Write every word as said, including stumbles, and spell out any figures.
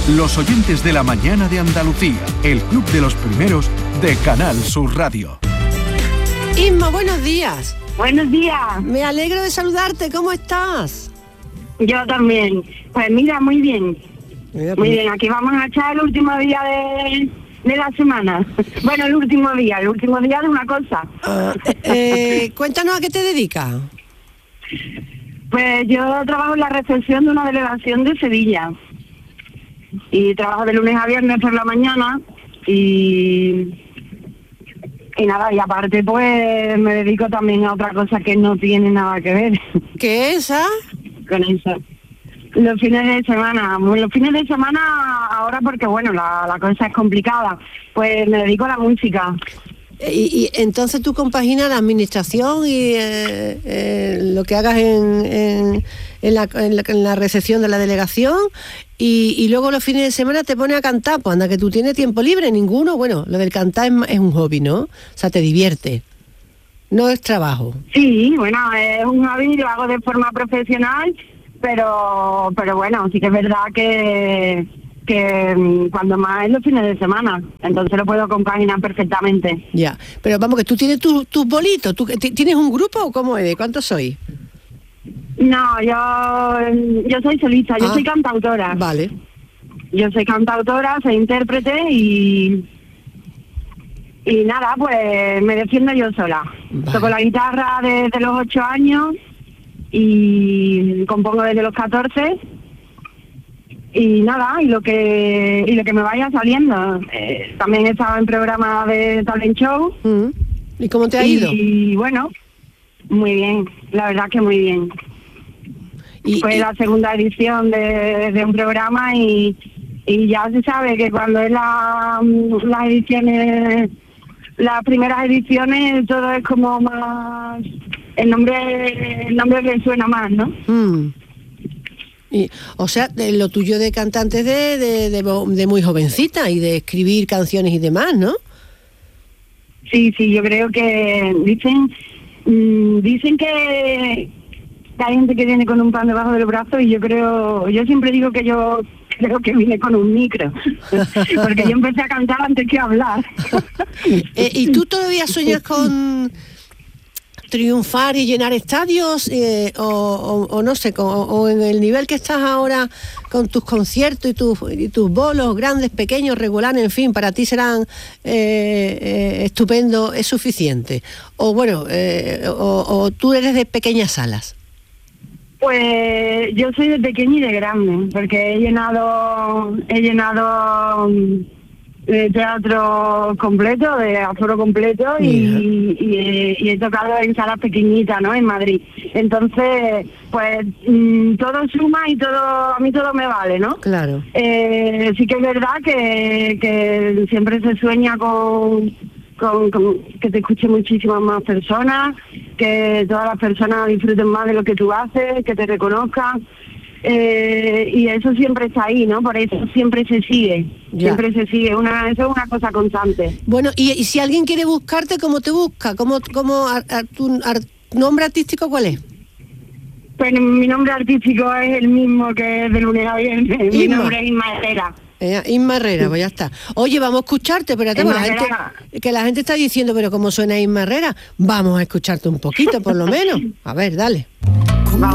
Los oyentes de la mañana de Andalucía, el club de los primeros de Canal Sur Radio. Inma, buenos días. Buenos días. Me alegro de saludarte, ¿cómo estás? Yo también. Pues mira, muy bien. Mira, Muy pues. bien, aquí vamos a echar el último día de, de la semana. Bueno, el último día, el último día de una cosa. Ah, eh, cuéntanos a qué te dedicas. Pues yo trabajo en la recepción de una delegación de Sevilla. Y trabajo de lunes a viernes por la mañana y... Y nada, y aparte pues me dedico también a otra cosa que no tiene nada que ver. ¿Qué es esa? Con eso. Los fines de semana, bueno, los fines de semana ahora porque bueno, la, la cosa es complicada, pues me dedico a la música. Y, y entonces tú compaginas la administración y eh, eh, lo que hagas en, en, en, la, en, la, en la recepción de la delegación y, y luego los fines de semana te pones a cantar, pues anda que tú tienes tiempo libre, ninguno. Bueno, lo del cantar es, es un hobby, ¿no? O sea, te divierte, no es trabajo. Sí, bueno, es un hobby, lo hago de forma profesional, pero pero bueno, sí que es verdad que... que cuando más es los fines de semana, entonces lo puedo compaginar perfectamente. Ya, pero vamos, que tú tienes tus tus bolitos, ¿tú tienes un grupo o cómo es? ¿Cuántos sois? No, yo yo soy solista, yo Ah, soy cantautora. Vale. Yo soy cantautora, soy intérprete y y nada, pues me defiendo yo sola. Vale. Toco la guitarra desde los ocho años y compongo desde los catorce. Y nada, y lo que y lo que me vaya saliendo. Eh, también he estado en programas de talent show. Mm. ¿Y cómo te ha ido? Y bueno, muy bien, la verdad que muy bien. Y, Fue y- la segunda edición de, de un programa y, y ya se sabe que cuando es la, las ediciones, las primeras ediciones, todo es como más, el nombre, el nombre le suena más, ¿no? Mm. Y, o sea, de lo tuyo de cantante de, de, de, de muy jovencita y de escribir canciones y demás, ¿no? Sí, sí, yo creo que dicen mmm, dicen que, que hay gente que viene con un pan debajo del brazo y yo creo, yo siempre digo que yo creo que vine con un micro, porque yo empecé a cantar antes que a hablar. Eh, ¿Y tú todavía sueñas con triunfar y llenar estadios eh, o, o, o no sé, con, o en el nivel que estás ahora con tus conciertos y tus, y tus bolos grandes, pequeños, regulares, en fin, para ti serán eh, eh, estupendo, es suficiente? O bueno, eh, o, o tú eres de pequeñas salas. Pues yo soy de pequeño y de grande, porque he llenado, he llenado de teatro completo, de aforo completo y, y, he, y he tocado en salas pequeñitas, ¿no? En Madrid. Entonces, pues mmm, todo suma y todo, a mí todo me vale, ¿no? Claro. Eh, sí que es verdad que, que siempre se sueña con, con, con que te escuchen muchísimas más personas, que todas las personas disfruten más de lo que tú haces, que te reconozcan. Eh, y eso siempre está ahí, ¿no? Por eso siempre se sigue, Ya. siempre se sigue, una, eso es una cosa constante. Bueno, y, y si alguien quiere buscarte, ¿cómo te busca? ¿Cómo, cómo a, a, tu ar, nombre artístico cuál es? Pues mi nombre artístico es el mismo que de lunes a viernes, mi nombre es Inma Herrera. Eh, Inma Herrera, pues ya está. Oye, vamos a escucharte, espérate, Inma la gente, Herrera. que la gente está diciendo, pero ¿cómo suena Inma Herrera? Vamos a escucharte un poquito, por lo menos. A ver, dale.